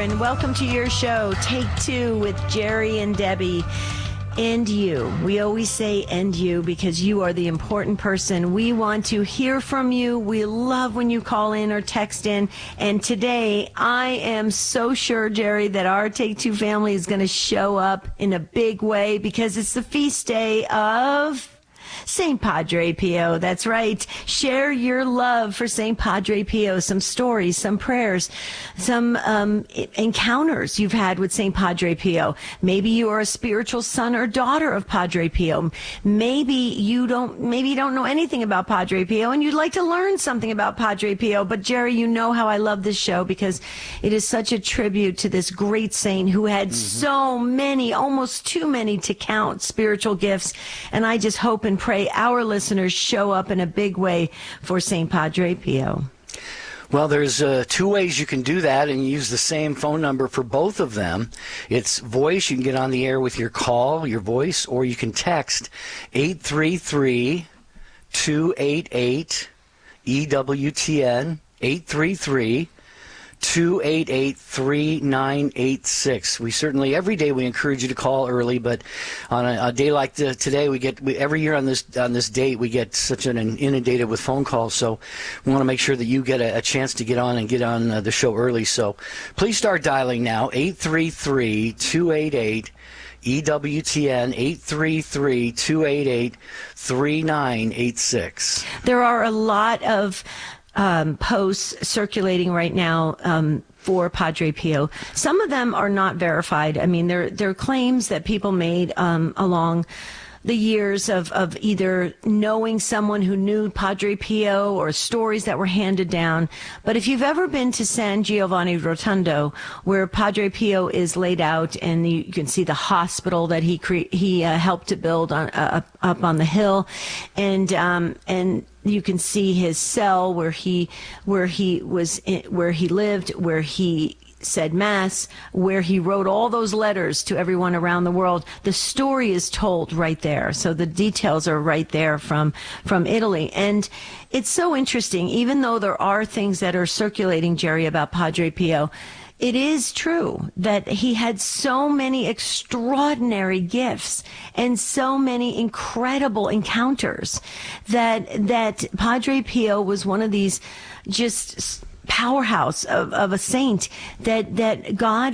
and welcome to your show, Take Two with Jerry and Debbie. And you. We always say and you because you are the important person. We want to hear from you. We love when you call in or text in. And today, I am so sure, Jerry, that our Take Two family is going to show up in a big way because it's the feast day of St. Padre Pio. That's right. Share your love for St. Padre Pio. Some stories, some prayers, some encounters you've had with St. Padre Pio. Maybe you are a spiritual son or daughter of Padre Pio. Maybe you don't know anything about Padre Pio and you'd like to learn something about Padre Pio. But Jerry, you know how I love this show because it is such a tribute to this great saint who had so many, almost too many to count, spiritual gifts. And I just hope and pray our listeners show up in a big way for St. Padre Pio. Well, there's two ways you can do that, and you use the same phone number for both of them. It's voice. You can get on the air with your call, your voice, or you can text 833-288-EWTN, 833-288-3986. We certainly, every day we encourage you to call early, but on a day like today, every year on this date, we get such an inundated with phone calls, so we want to make sure that you get a chance to get on the show early. So please start dialing now, 833-288 EWTN, 833-288-3986. There are a lot of posts circulating right now for Padre Pio. Some of them are not verified. I mean, they're claims that people made along the years of either knowing someone who knew Padre Pio or stories that were handed down. But if you've ever been to San Giovanni Rotondo, where Padre Pio is laid out, and you can see the hospital that he helped to build up on the hill, and you can see his cell where he lived, where he said Mass, where he wrote all those letters to everyone around the world. The story is told right there. So the details are right there from Italy. And it's so interesting, even though there are things that are circulating, Jerry, about Padre Pio, it is true that he had so many extraordinary gifts and so many incredible encounters that Padre Pio was one of these just powerhouse of a saint that God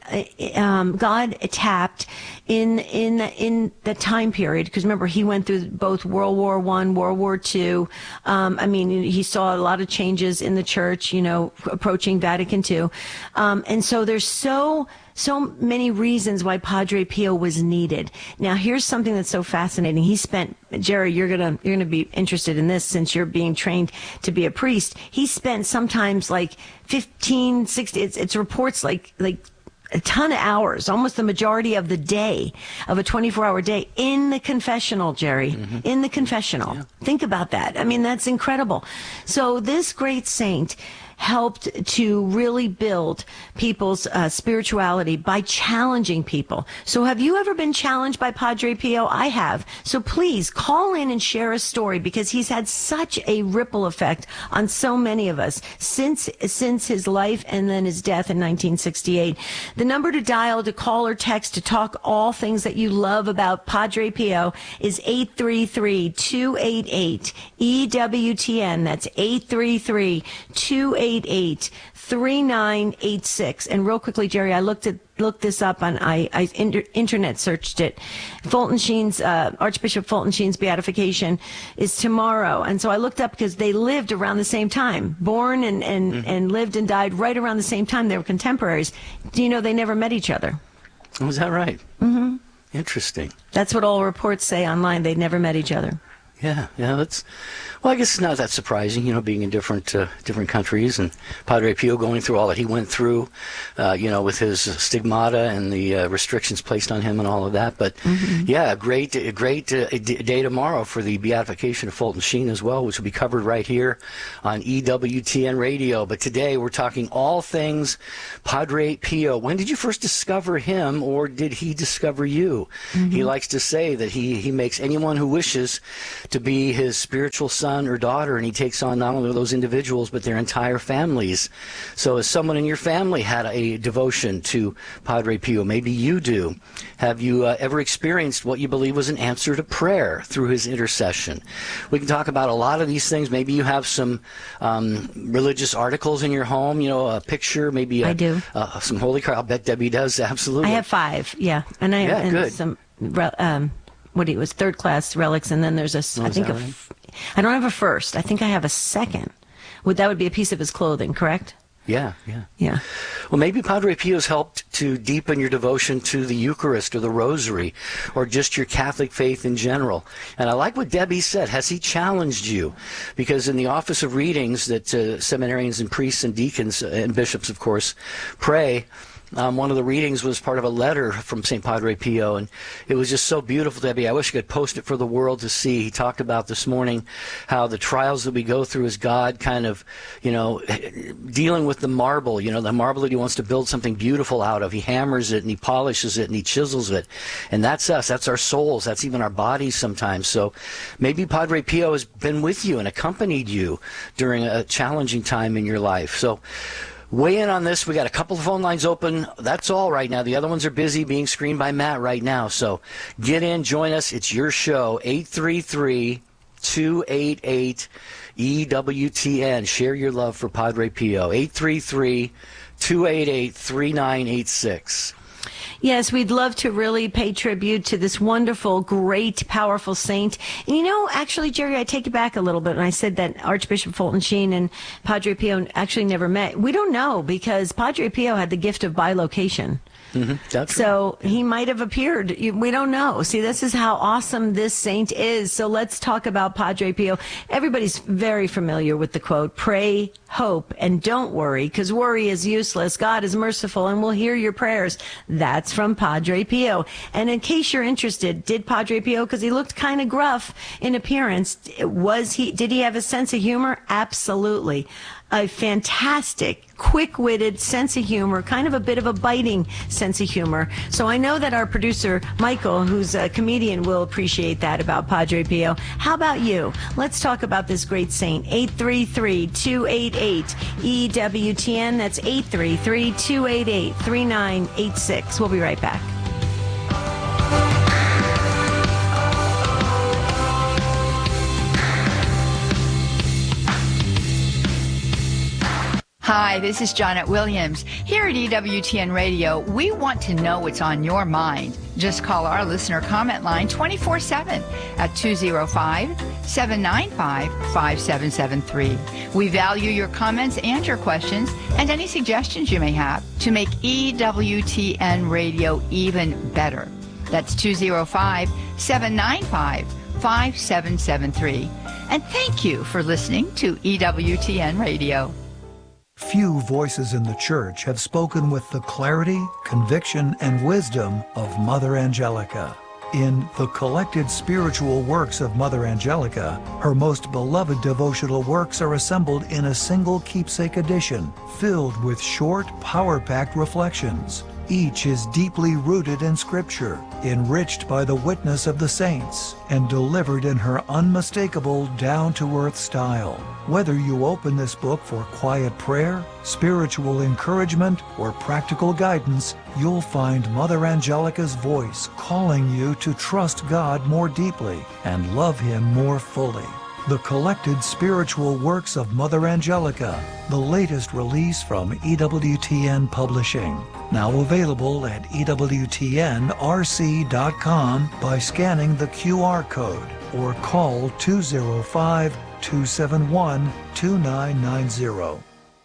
tapped in the time period, because remember, he went through both World War I, World War II. I mean, he saw a lot of changes in the church, approaching Vatican II. And so there's so many reasons why Padre Pio was needed. Now, here's something that's so fascinating. He spent, Jerry, you're gonna be interested in this since you're being trained to be a priest. He spent sometimes like 15, 60, it's reports like a ton of hours, almost the majority of the day, of a 24-hour day, in the confessional, Jerry, in the confessional. Yeah. Think about that. I mean, that's incredible. So this great saint helped to really build people's spirituality by challenging people. So have you ever been challenged by Padre Pio? I have. So please call in and share a story, because he's had such a ripple effect on so many of us since his life and then his death in 1968. The number to dial, to call or text, to talk all things that you love about Padre Pio is 833-288-EWTN. That's 833-288-3986. And real quickly, Jerry, I looked this up on, I internet searched it. Fulton Sheen's, Archbishop Fulton Sheen's beatification is tomorrow. And so I looked up because they lived around the same time, born and lived and died right around the same time. They were contemporaries. Do you know they never met each other? Oh, is that right? Mm-hmm. Interesting. That's what all reports say online. They never met each other. Yeah, that's, well, I guess it's not that surprising, being in different countries, and Padre Pio going through all that he went through, with his stigmata and the restrictions placed on him and all of that. But yeah, a great day tomorrow for the beatification of Fulton Sheen as well, which will be covered right here on EWTN Radio. But today we're talking all things Padre Pio. When did you first discover him, or did he discover you? He likes to say that he makes anyone who wishes to be his spiritual son or daughter, and he takes on not only those individuals but their entire families. So as someone in your family had a devotion to Padre Pio, maybe you do, have you ever experienced what you believe was an answer to prayer through his intercession? We can talk about a lot of these things. Maybe you have some religious articles in your home, a picture, maybe I do. Some holy I'll bet Debbie does, absolutely. I have 5, yeah. And I have good. some, third class relics, and then there's I think right? I don't have a first. I think I have a second. That would be a piece of his clothing, correct? Yeah. Yeah. Well, maybe Padre Pio's helped to deepen your devotion to the Eucharist or the Rosary or just your Catholic faith in general. And I like what Debbie said. Has he challenged you? Because in the Office of Readings that seminarians and priests and deacons and bishops, of course, pray, one of the readings was part of a letter from St. Padre Pio, and it was just so beautiful, Debbie. I wish I could post it for the world to see. He talked about this morning how the trials that we go through is God kind of, dealing with the marble, the marble that he wants to build something beautiful out of. He hammers it, and he polishes it, and he chisels it. And that's us. That's our souls. That's even our bodies sometimes. So maybe Padre Pio has been with you and accompanied you during a challenging time in your life. So weigh in on this. We got a couple of phone lines open. That's all right now. The other ones are busy being screened by Matt right now. So get in, join us. It's your show, 833-288-EWTN. Share your love for Padre Pio, 833-288-3986. Yes, we'd love to really pay tribute to this wonderful, great, powerful saint. And actually, Jerry, I take it back a little bit. And I said that Archbishop Fulton Sheen and Padre Pio actually never met. We don't know, because Padre Pio had the gift of bilocation. That's so right. He might have appeared. We don't know. See, this is how awesome this saint is. So let's talk about Padre Pio. Everybody's very familiar with the quote, "Pray, hope, and don't worry, because worry is useless. God is merciful and will hear your prayers." That's from Padre Pio. And in case you're interested, did Padre Pio, because he looked kind of gruff in appearance, did he have a sense of humor? Absolutely. A fantastic, quick-witted sense of humor, kind of a bit of a biting sense of humor. So I know that our producer, Michael, who's a comedian, will appreciate that about Padre Pio. How about you? Let's talk about this great saint. 833-288-EWTN. That's 833-288-3986. We'll be right back. Hi, this is Janet Williams. Here at EWTN Radio, we want to know what's on your mind. Just call our listener comment line 24/7 at 205-795-5773. We value your comments and your questions and any suggestions you may have to make EWTN Radio even better. That's 205-795-5773. And thank you for listening to EWTN Radio. Few voices in the Church have spoken with the clarity, conviction, and wisdom of Mother Angelica. In The Collected Spiritual Works of Mother Angelica, her most beloved devotional works are assembled in a single keepsake edition, filled with short, power-packed reflections. Each is deeply rooted in Scripture, enriched by the witness of the saints, and delivered in her unmistakable, down-to-earth style. Whether you open this book for quiet prayer, spiritual encouragement, or practical guidance, you'll find Mother Angelica's voice calling you to trust God more deeply and love Him more fully. The Collected Spiritual Works of Mother Angelica, the latest release from EWTN Publishing. Now available at EWTNRC.com by scanning the QR code or call 205-271-2990.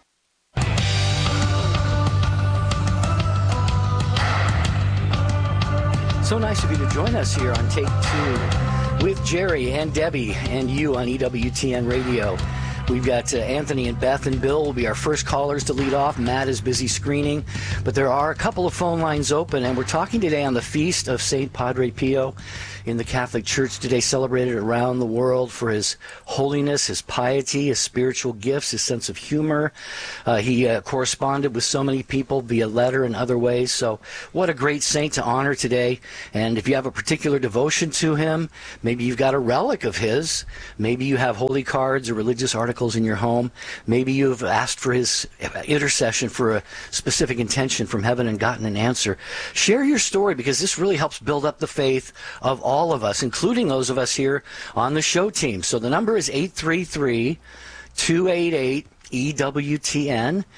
So nice of you to join us here on Take Two with Jerry and Debbie and you on EWTN Radio. We've got Anthony and Beth and Bill will be our first callers to lead off. Matt is busy screening, but there are a couple of phone lines open, and we're talking today on the feast of St. Padre Pio in the Catholic Church today, celebrated around the world for his holiness, his piety, his spiritual gifts, his sense of humor. He corresponded with so many people via letter and other ways. So what a great saint to honor today. And if you have a particular devotion to him, maybe you've got a relic of his, maybe you have holy cards or religious articles in your home, maybe you've asked for his intercession for a specific intention from heaven and gotten an answer. Share your story, because this really helps build up the faith of all of us, including those of us here on the show team. So the number is 833-288-EWTN,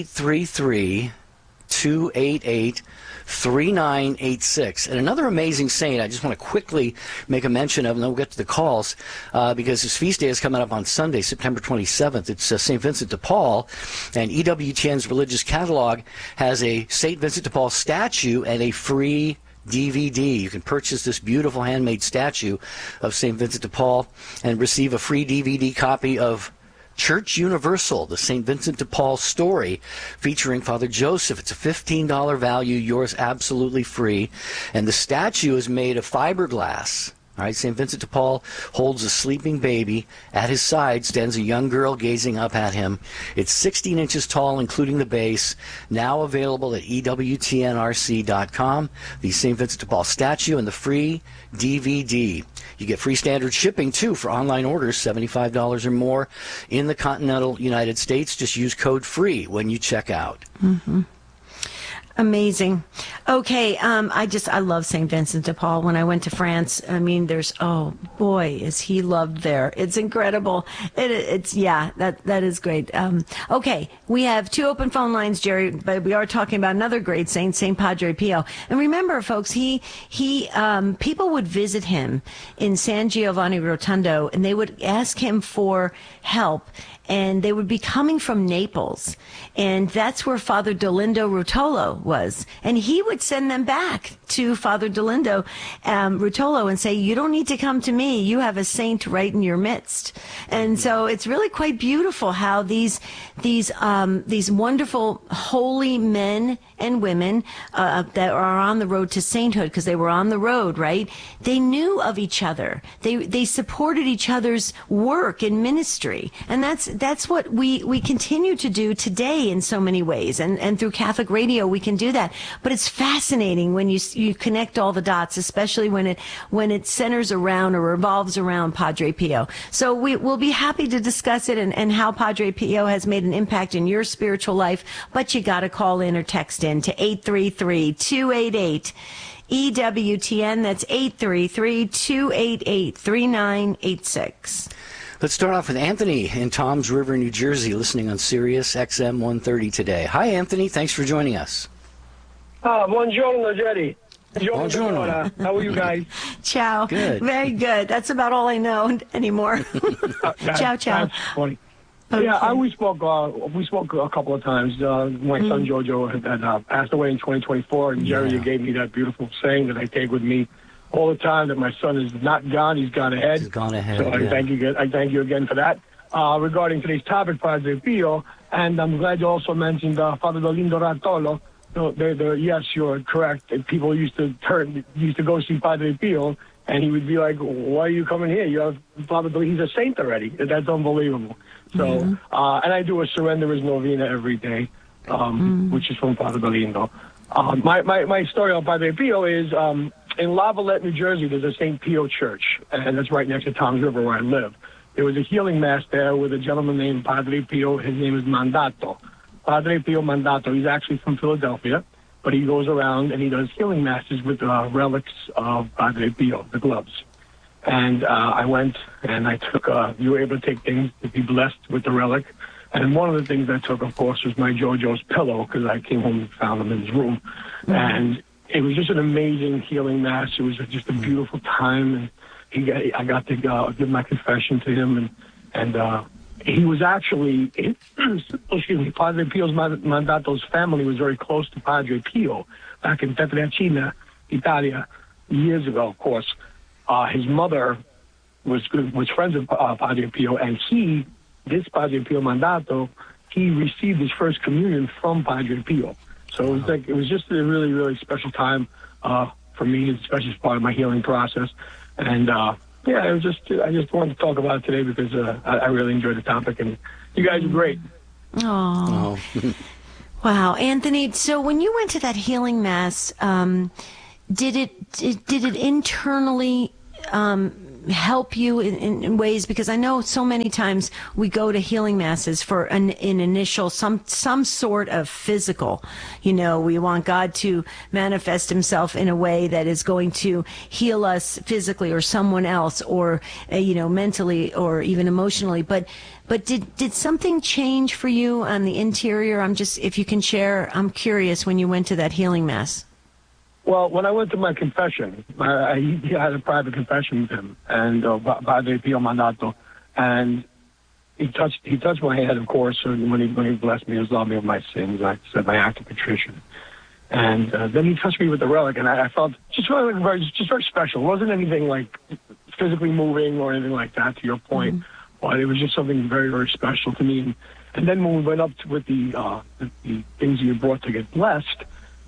833-288-3986. And another amazing saint I just want to quickly make a mention of, and then we'll get to the calls, because his feast day is coming up on Sunday, September 27th. It's St. Vincent de Paul, and EWTN's religious catalog has a St. Vincent de Paul statue and a free DVD. You can purchase this beautiful handmade statue of St. Vincent de Paul and receive a free DVD copy of Church Universal, the St. Vincent de Paul story, featuring Father Joseph. It's a $15 value, yours absolutely free. And the statue is made of fiberglass. All right, St. Vincent de Paul holds a sleeping baby. At his side stands a young girl gazing up at him. It's 16 inches tall, including the base. Now available at EWTNRC.com. The St. Vincent de Paul statue and the free DVD. You get free standard shipping, too, for online orders, $75 or more in the continental United States. Just use code FREE when you check out. Mm-hmm. Amazing. Okay, I love St. Vincent de Paul. When I went to France, I mean, oh boy, is he loved there. It's incredible. That is great. Okay, we have two open phone lines, Jerry, but we are talking about another great saint, St. Padre Pio. And remember, folks, people would visit him in San Giovanni Rotondo, and they would ask him for help. And they would be coming from Naples. And that's where Father Dolindo Rutolo was. And he would send them back to Father Dolindo Rutolo and say, you don't need to come to me. You have a saint right in your midst. And so it's really quite beautiful how these wonderful holy men and women that are on the road to sainthood, because they were on the road, right? They knew of each other. They supported each other's work and ministry. And that's what we continue to do today in so many ways. And through Catholic radio, we can do that. But it's fascinating when you connect all the dots, especially when it centers around or revolves around Padre Pio. So we'll be happy to discuss it and how Padre Pio has made an impact in your spiritual life. But you got to call in or text in to 833-288-EWTN. That's 833-288-3986. Let's start off with Anthony in Toms River, New Jersey, listening on Sirius XM 130 today. Hi, Anthony. Thanks for joining us. Buongiorno, Jerry. Buongiorno. How are you guys? Ciao. Good. Very good. That's about all I know anymore. Ciao, ciao. That's funny. Okay. Yeah, we spoke a couple of times. My son Jojo had passed away in 2024, and Jerry, you gave me that beautiful saying that I take with me all the time, that my son is not gone, he's gone ahead. He's gone ahead. So I thank you again for that. Regarding today's topic, Padre Pio, and I'm glad you also mentioned Father Dolindo Rutolo. Yes, you're correct. People used to go see Padre Pio, and he would be like, "Why are you coming here? You have Father Dolindo. He's a saint already." That's unbelievable. So, and I do a Surrenderers Novena every day, which is from Father Dolindo. My story on Padre Pio is in Lavallette, New Jersey. There's a St. Pio Church, and that's right next to Toms River where I live. There was a healing mass there with a gentleman named Padre Pio. His name is Mandato. Padre Pio Mandato. He's actually from Philadelphia, but he goes around and he does healing masses with relics of Padre Pio, the gloves. And I went and I took, you were able to take things to be blessed with the relic. And one of the things I took, of course, was my Jojo's pillow, because I came home and found him in his room. And it was just an amazing healing mass. It was just a beautiful time. And I got to give my confession to him. And he was actually, Padre Pio's Mandato's family was very close to Padre Pio back in Pietrelcina, Italia, years ago, of course. His mother was friends with Padre Pio, and he this Padre Pio Mandato, he received his first communion from Padre Pio. So it was just a really, really special time for me, especially as part of my healing process. And I just wanted to talk about it today because I really enjoyed the topic, and you guys are great. Oh. Wow, Anthony. So when you went to that healing mass, did it internally help you in ways? Because I know so many times we go to healing masses for an initial some sort of physical. We want God to manifest himself in a way that is going to heal us physically or someone else, or mentally or even emotionally. But did something change for you on the interior? If you can share, I'm curious when you went to that healing mass. Well, when I went to my confession, I had a private confession with him, and Padre Pio Mandato, and he touched my head, of course, and when he blessed me, he absolved me of my sins. I said my act of contrition, and then he touched me with the relic, and I felt just very special. It wasn't anything like physically moving or anything like that, to your point. Mm-hmm. But it was just something very, very special to me. And then when we went up with the things you brought to get blessed,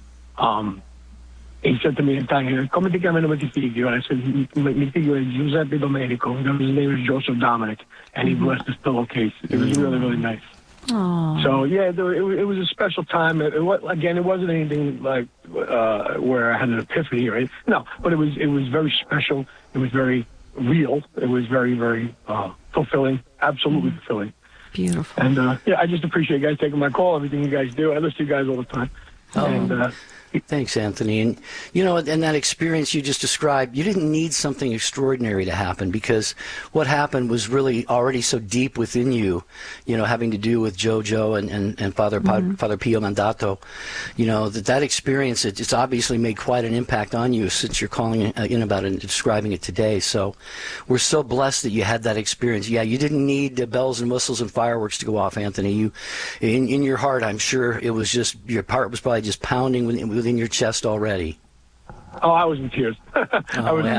he said to me in Italian, "Come ti chiamano tuo figlio?" And I said, "Mi figlio è Giuseppe Domenico." His name is Joseph Dominic, and he blessed his pillowcase. It was really, really nice. Aww. So yeah, it was a special time. It wasn't anything like where I had an epiphany, right? No, but it was very special. It was very real. It was very, very fulfilling. Absolutely fulfilling. Beautiful. And I just appreciate you guys taking my call. Everything you guys do. I listen to you guys all the time. And thanks, Anthony. And, in that experience you just described, you didn't need something extraordinary to happen, because what happened was really already so deep within you, having to do with Jojo and Father Pio Mandato, that experience, it's obviously made quite an impact on you since you're calling in about it and describing it today. So we're so blessed that you had that experience. Yeah, you didn't need the bells and whistles and fireworks to go off, Anthony. You, in your heart, I'm sure it was just, your heart was probably just pounding within your chest already. Oh, I was in tears. I was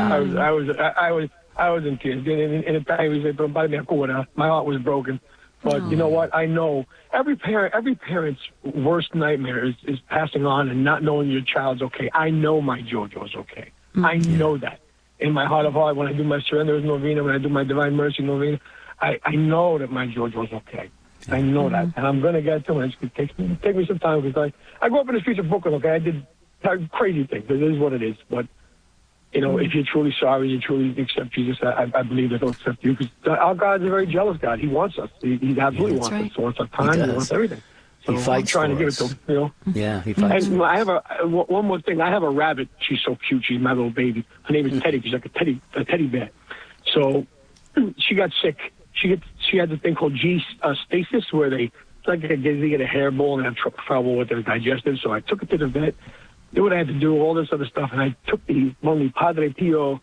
in tears. In my heart was broken. But you know what? I know every parent's worst nightmare is passing on and not knowing your child's okay. I know my Jojo's okay. I know that. In my heart of heart, when I do my Surrenders Novena, when I do my Divine Mercy Novena, I know that my Jojo's okay. I know that, and I'm going to get to it. It's going to take me some time, because I grew up in the streets of Brooklyn, okay? I did crazy things. It is what it is. But, if you're truly sorry, you truly accept Jesus, I believe that he'll accept you, because our God is a very jealous God. He wants us. He absolutely wants us. He wants our time. He wants everything. So he fights I'm trying for to give us. it to him, Yeah, he fights. And I have one more thing. I have a rabbit. She's so cute. She's my little baby. Her name is Teddy. She's like a teddy bear. So she got sick. She had this thing called stasis, where they get a hairball and have trouble with their digestive. So I took her to the vet, did what I had to do, all this other stuff, and I took the Padre Pio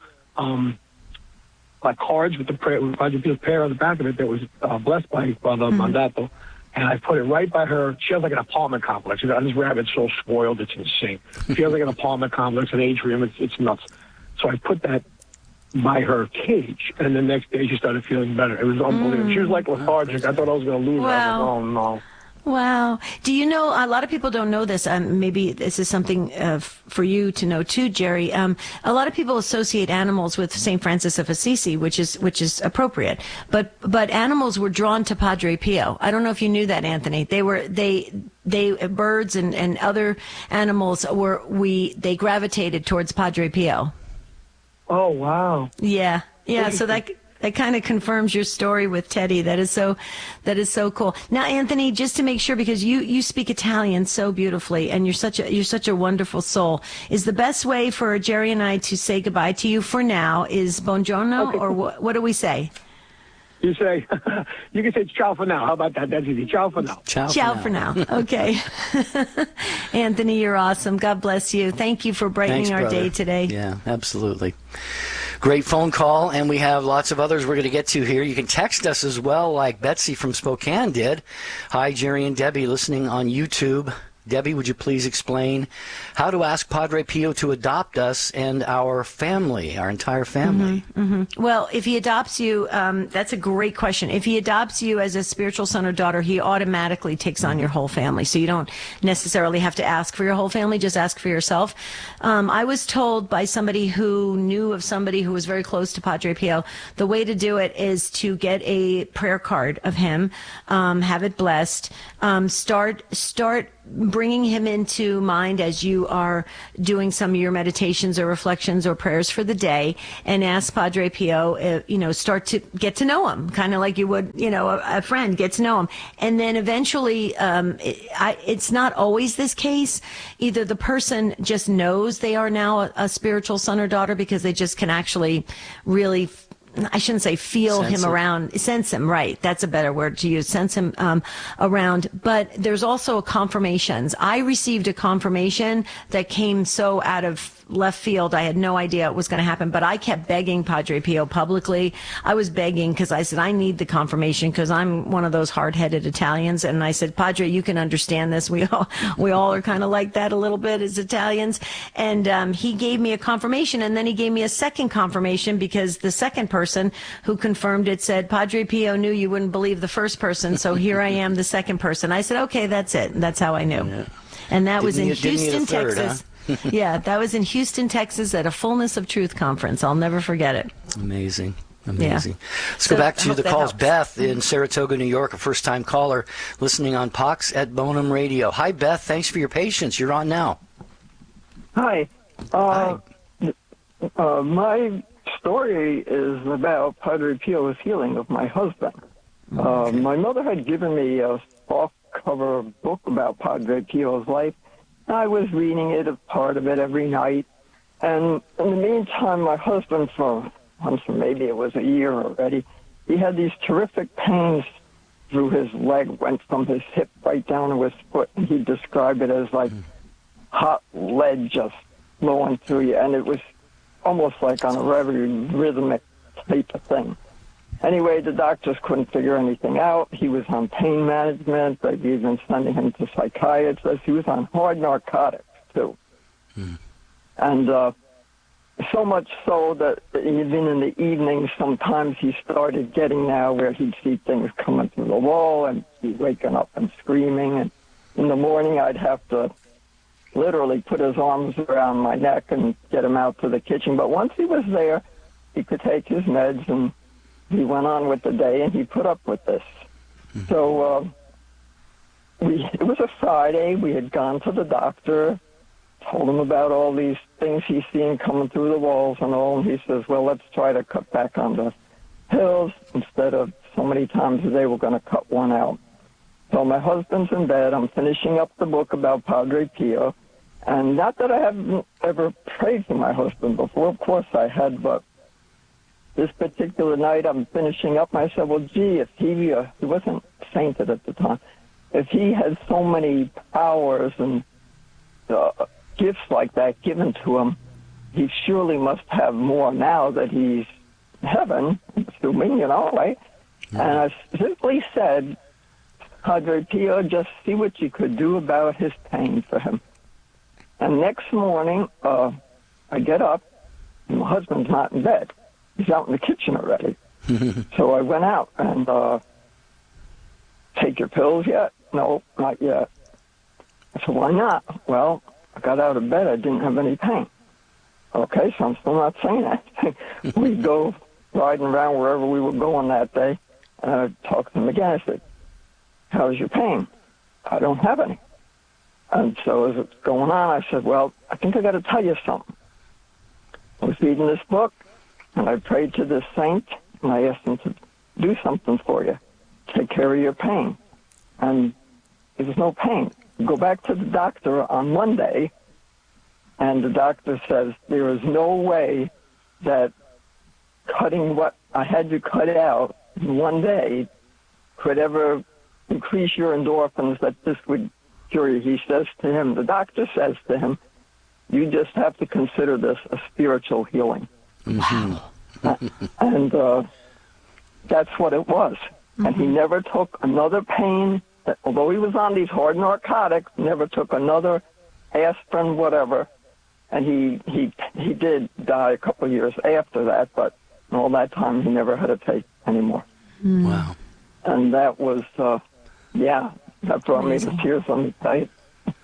cards with Padre Pio's prayer on the back of it that was blessed by Father Mandato, and I put it right by her. She has like an apartment complex. This rabbit's so spoiled, it's insane. She has like an apartment complex, an atrium. It's nuts. So I put that by her cage, and the next day she started feeling better. It was unbelievable. She was like lethargic. I thought I was going to lose her. Wow. I was like, oh no. Wow. Do you know, a lot of people don't know this. Maybe this is something for you to know too, Jerry. A lot of people associate animals with St. Francis of Assisi, which is appropriate. But animals were drawn to Padre Pio. I don't know if you knew that, Anthony. They birds and other animals they gravitated towards Padre Pio. Oh, wow. Yeah. So that kind of confirms your story with Teddy. That is so cool. Now, Anthony, just to make sure, because you speak Italian so beautifully, and you're such a wonderful soul, is the best way for Jerry and I to say goodbye to you for now is buongiorno, or what do we say? You say, you can say ciao for now. How about that? That's easy. Ciao for now. Ciao for now. Okay. Anthony, you're awesome. God bless you. Thank you for brightening our day today. Yeah, absolutely. Great phone call, and we have lots of others we're going to get to here. You can text us as well, like Betsy from Spokane did. Hi, Jerry and Debbie, listening on YouTube. Debbie, would you please explain how to ask Padre Pio to adopt us and our family, our entire family? Well, if he adopts you, that's a great question. If he adopts you as a spiritual son or daughter, he automatically takes on your whole family. So you don't necessarily have to ask for your whole family, just ask for yourself. I was told by somebody who knew of somebody who was very close to Padre Pio, the way to do it is to get a prayer card of him, have it blessed, start bringing him into mind as you are doing some of your meditations or reflections or prayers for the day, and ask Padre Pio, start to get to know him, kind of like you would, a friend, get to know him. And then eventually, it's not always this case. Either the person just knows they are now a spiritual son or daughter because they just can actually really, I shouldn't say feel him around, sense him, right? That's a better word to use, sense him around. But there's also confirmations. I received a confirmation that came so out of left field. I had no idea it was going to happen, but I kept begging Padre Pio publicly. I was begging because I said, I need the confirmation because I'm one of those hard-headed Italians. And I said, Padre, you can understand this. We all are kind of like that a little bit as Italians. And he gave me a confirmation, and then he gave me a second confirmation because the second person who confirmed it said, Padre Pio knew you wouldn't believe the first person, so here I am, the second person. I said, okay, that's it. And that's how I knew. Yeah. And that was in Houston, Texas. Yeah, that was in Houston, Texas at a Fullness of Truth conference. I'll never forget it. Amazing. Yeah. Let's go back to the calls. Beth in Saratoga, New York, a first-time caller listening on Pax et Bonum Radio. Hi, Beth. Thanks for your patience. You're on now. Hi. Hi. My story is about Padre Pio's healing of my husband. Okay. My mother had given me a soft-cover book about Padre Pio's life. I was reading it, a part of it, every night. And in the meantime, my husband, for maybe it was a year already, he had these terrific pains through his leg, went from his hip right down to his foot. And he described it as like hot lead just flowing through you. And it was almost like on a very rhythmic type of thing. Anyway, the doctors couldn't figure anything out. He was on pain management. They've even sending him to psychiatrists. He was on hard narcotics, too. And so much so that even in the evening, sometimes he started getting now where he'd see things coming through the wall and he'd waking up and screaming. And in the morning, I'd have to literally put his arms around my neck and get him out to the kitchen. But once he was there, he could take his meds, and he went on with the day, and he put up with this. So it was a Friday. We had gone to the doctor, told him about all these things he's seeing coming through the walls and all, and he says, well, let's try to cut back on the pills. Instead of so many times a day, we're going to cut one out. So my husband's in bed. I'm finishing up the book about Padre Pio. And not that I haven't ever prayed for my husband before. Of course I had, but this particular night I'm finishing up. And I said, well, gee, if he wasn't sainted at the time, if he had so many powers and gifts like that given to him, he surely must have more now that he's in heaven, assuming, right? And I simply said, Padre Pio, just see what you could do about his pain for him. And next morning, I get up, and my husband's not in bed. He's out in the kitchen already. So I went out and, take your pills yet? No, not yet. I said, why not? Well, I got out of bed. I didn't have any pain. Okay, so I'm still not saying anything. We go riding around wherever we were going that day, and I talked to him again. I said, how's your pain? I don't have any. And so as it's going on, I said, well, I think I got to tell you something. I was reading this book, and I prayed to this saint, and I asked him to do something for you, take care of your pain. And there's no pain. Go back to the doctor on Monday, and the doctor says there is no way that cutting what I had to cut out in one day could ever increase your endorphins, that this would cure you. He says to him, the doctor says to him, you just have to consider this a spiritual healing. Wow. And that's what it was. And he never took another pain although he was on these hard narcotics, never took another aspirin, whatever. And he did die a couple of years after that, but in all that time he never had to take any more. Wow. And that was, that brought me to tears, let me tell you.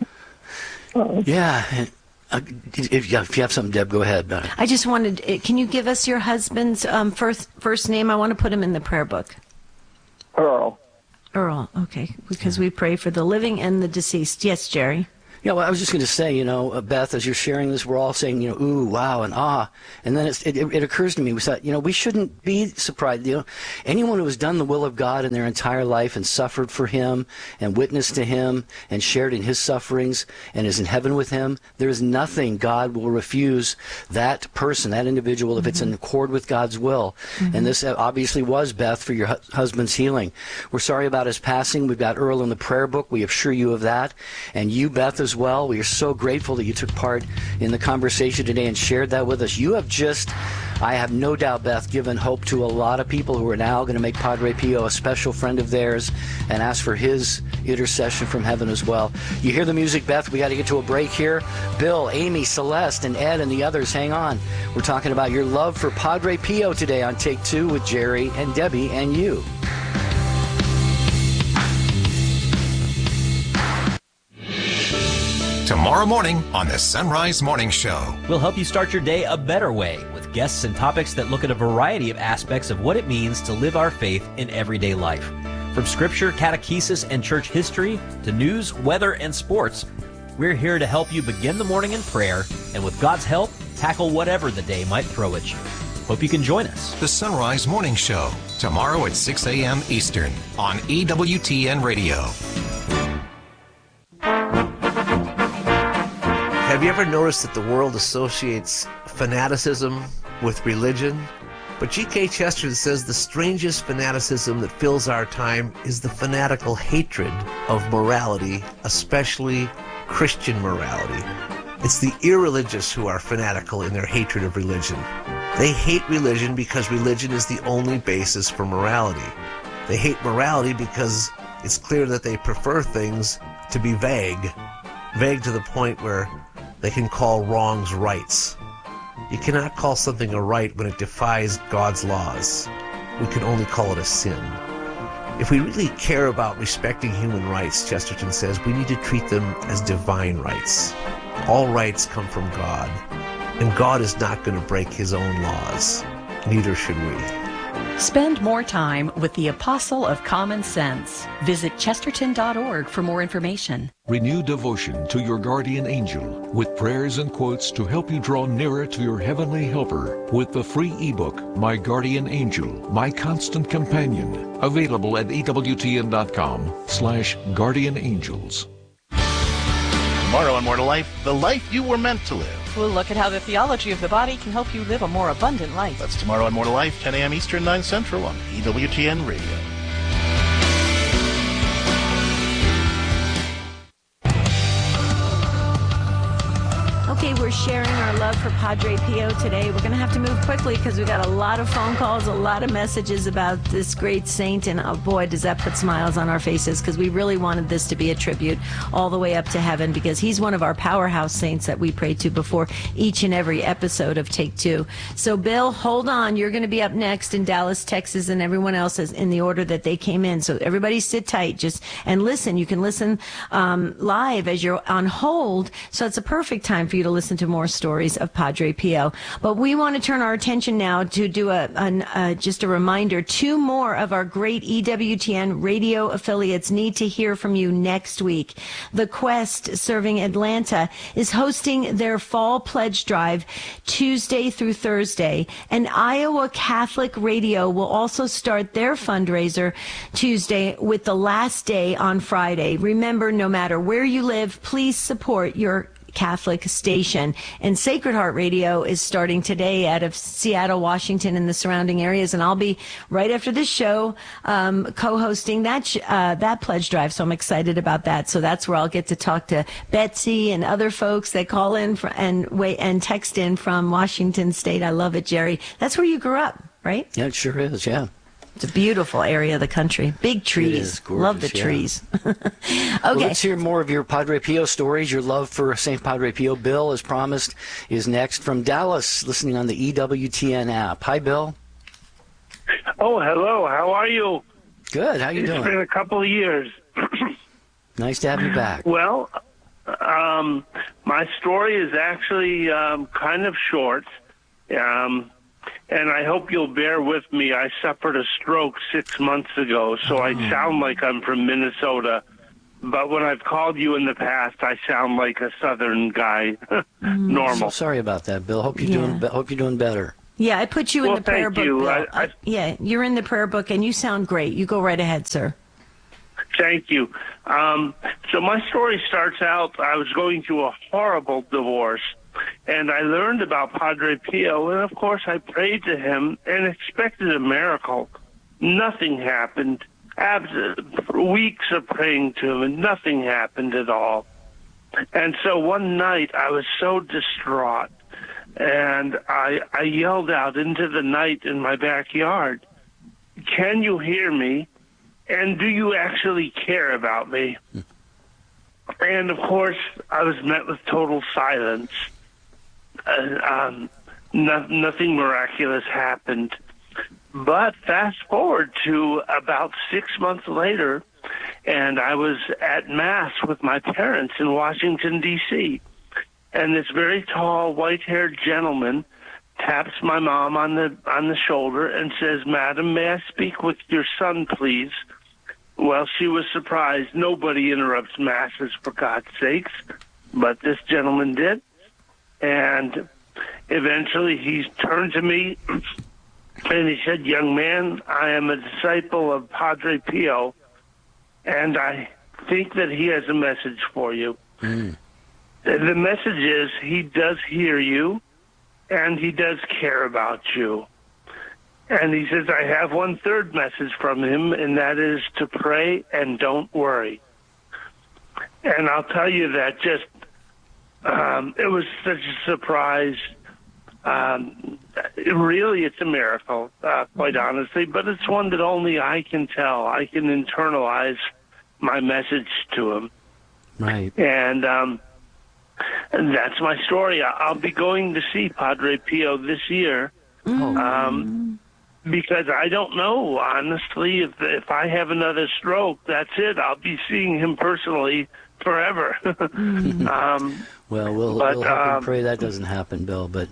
Yeah. If you have something, Deb, go ahead. I just wanted, can you give us your husband's first name? I want to put him in the prayer book. Earl. Earl, okay, because we pray for the living and the deceased. Yes, Jerry. Yeah, well, I was just going to say, Beth, as you're sharing this, we're all saying, ooh, wow, and ah. And then it occurs to me, we thought, we shouldn't be surprised. Anyone who has done the will of God in their entire life and suffered for him and witnessed to him and shared in his sufferings and is in heaven with him, there is nothing God will refuse that person, that individual, if it's in accord with God's will. And this obviously was, Beth, for your husband's healing. We're sorry about his passing. We've got Earl in the prayer book. We assure you of that. And you, Beth, as well. We are so grateful that you took part in the conversation today and shared that with us. You have just, I have no doubt, Beth, given hope to a lot of people who are now going to make Padre Pio a special friend of theirs and ask for his intercession from heaven as well. You hear the music, Beth. We got to get to a break here. Bill, Amy, Celeste, and Ed and the others, hang on. We're talking about your love for Padre Pio today on Take Two with Jerry and Debbie and you. Tomorrow morning on the Sunrise Morning Show. We'll help you start your day a better way with guests and topics that look at a variety of aspects of what it means to live our faith in everyday life. From scripture, catechesis, and church history to news, weather, and sports, we're here to help you begin the morning in prayer and with God's help, tackle whatever the day might throw at you. Hope you can join us. The Sunrise Morning Show, tomorrow at 6 a.m. Eastern on EWTN Radio. Have you ever noticed that the world associates fanaticism with religion? But G.K. Chesterton says the strangest fanaticism that fills our time is the fanatical hatred of morality, especially Christian morality. It's the irreligious who are fanatical in their hatred of religion. They hate religion because religion is the only basis for morality. They hate morality because it's clear that they prefer things to be vague to the point where they can call wrongs rights. You cannot call something a right when it defies God's laws. We can only call it a sin. If we really care about respecting human rights, Chesterton says, we need to treat them as divine rights. All rights come from God, and God is not going to break his own laws. Neither should we. Spend more time with the Apostle of Common Sense. Visit chesterton.org for more information. Renew devotion to your guardian angel with prayers and quotes to help you draw nearer to your heavenly helper with the free ebook, My Guardian Angel, My Constant Companion, available at EWTN.com/guardianangels. Tomorrow on More to Life, the life you were meant to live. We'll look at how the theology of the body can help you live a more abundant life. That's tomorrow on More to Life, 10 a.m. Eastern, 9 Central on EWTN Radio. Okay, we're sharing our love for Padre Pio today. We're going to have to move quickly because we got a lot of phone calls, a lot of messages about this great saint, and oh boy, does that put smiles on our faces because we really wanted this to be a tribute all the way up to heaven because he's one of our powerhouse saints that we pray to before each and every episode of Take Two. So, Bill, hold on. You're going to be up next in Dallas, Texas, and everyone else is in the order that they came in. So everybody sit tight and listen. You can listen live as you're on hold, so it's a perfect time for you to listen to more stories of Padre Pio. But we want to turn our attention now to do just a reminder. 2 more of our great EWTN radio affiliates need to hear from you next week. The Quest, serving Atlanta, is hosting their fall pledge drive Tuesday through Thursday. And Iowa Catholic Radio will also start their fundraiser Tuesday with the last day on Friday. Remember, no matter where you live, please support your Catholic station. And Sacred Heart Radio is starting today out of Seattle, Washington, and the surrounding areas. And I'll be right after this show co-hosting that pledge drive. So I'm excited about that. So that's where I'll get to talk to Betsy and other folks that call in and text in from Washington State. I love it, Jerry. That's where you grew up, right? Yeah, it sure is. Yeah. It's a beautiful area of the country. Big trees. It is gorgeous, Love the yeah. trees. Okay. Well, let's hear more of your Padre Pio stories. Your love for St. Padre Pio. Bill, as promised, is next from Dallas, listening on the EWTN app. Hi, Bill. Oh, hello. How are you? Good. How you doing? It's been a couple of years. Nice to have you back. Well, my story is actually kind of short, and I hope you'll bear with me. I suffered a stroke 6 months ago, so I sound like I'm from Minnesota. But when I've called you in the past, I sound like a Southern guy. Normal. So sorry about that, Bill. Hope you're doing better. Yeah, I put you in the prayer book, you. Bill. Yeah, you're in the prayer book, and you sound great. You go right ahead, sir. Thank you. So my story starts out, I was going through a horrible divorce, and I learned about Padre Pio, and of course I prayed to him and expected a miracle. Nothing happened. Weeks of praying to him, and nothing happened at all. And so one night I was so distraught, and I yelled out into the night in my backyard, "Can you hear me? And do you actually care about me?" And of course, I was met with total silence. Nothing miraculous happened. But fast forward to about 6 months later, and I was at Mass with my parents in Washington, D.C., and this very tall, white-haired gentleman taps my mom on the shoulder and says, "Madam, may I speak with your son, please?" Well, she was surprised. Nobody interrupts Masses, for God's sakes, but this gentleman did. And eventually he turned to me and he said, "Young man, I am a disciple of Padre Pio, and I think that he has a message for you." The message is he does hear you, and he does care about you. And he says, I have one third message from him, and that is to pray and don't worry. And I'll tell you that just, it was such a surprise. Really, it's a miracle, quite honestly, but it's one that only I can tell. I can internalize my message to him. Right. And that's my story. I'll be going to see Padre Pio this year. Because I don't know, honestly, if I have another stroke, that's it. I'll be seeing him personally forever. Well, we'll hope and pray that doesn't happen, Bill. But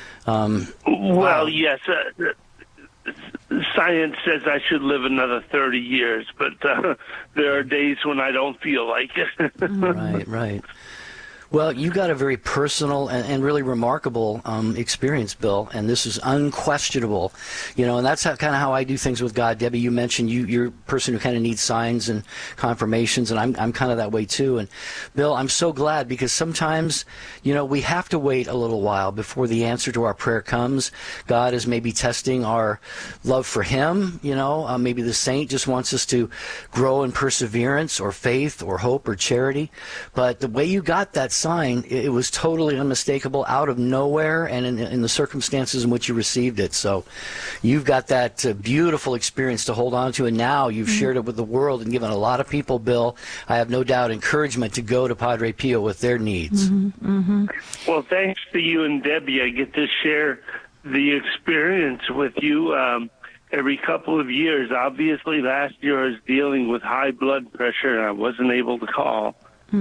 yes, science says I should live another 30 years, but there are days when I don't feel like it. Right. Well, you got a very personal and really remarkable experience, Bill, and this is unquestionable. And that's kind of how I do things with God. Debbie, you mentioned you're a person who kind of needs signs and confirmations, and I'm kind of that way too. And Bill, I'm so glad, because sometimes, we have to wait a little while before the answer to our prayer comes. God is maybe testing our love for Him. Maybe the saint just wants us to grow in perseverance or faith or hope or charity. But the way you got that sign, it was totally unmistakable, out of nowhere, and in the circumstances in which you received it. So you've got that beautiful experience to hold on to, and now you've shared it with the world and given a lot of people, Bill, I have no doubt, encouragement to go to Padre Pio with their needs. Well, thanks to you and Debbie, I get to share the experience with you every couple of years. Obviously, last year I was dealing with high blood pressure, and I wasn't able to call.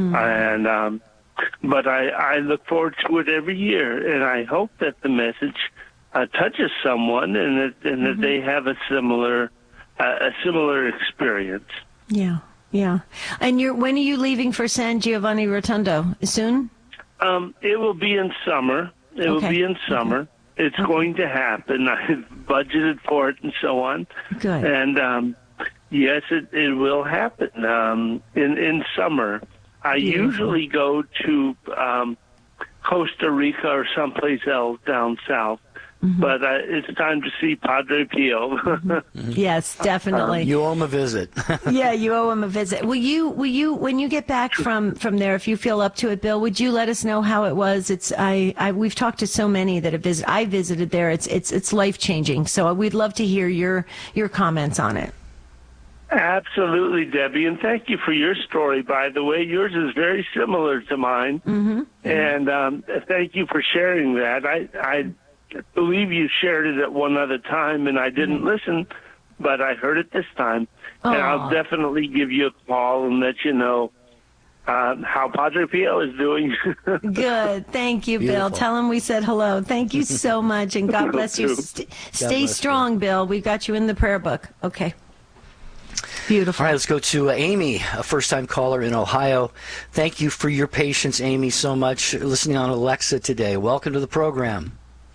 But I look forward to it every year, and I hope that the message touches someone, and that they have a similar experience. Yeah. And when are you leaving for San Giovanni Rotondo? Soon? It will be in summer. It's going to happen. I've budgeted for it and so on. Good. And yes, it will happen in summer. I usually go to Costa Rica or someplace else down south but it's time to see Padre Pio. Yes, definitely. You owe him a visit. Yeah, you owe him a visit. Will you, when you get back from there, if you feel up to it, Bill, would you let us know how it was? We've talked to so many that have visited. I visited there. It's life changing. So we'd love to hear your comments on it. Absolutely, Debbie, and thank you for your story, by the way. Yours is very similar to mine, and thank you for sharing that. I believe you shared it at one other time, and I didn't listen, but I heard it this time. And I'll definitely give you a call and let you know how Padre Pio is doing. Good. Thank you, Beautiful. Bill. Tell him we said hello. Thank you so much, and God bless you. Stay strong, Bill. We've got you in the prayer book. Okay. Beautiful. All right, let's go to Amy, a first-time caller in Ohio. Thank you for your patience, Amy, so much, listening on Alexa today. Welcome to the program.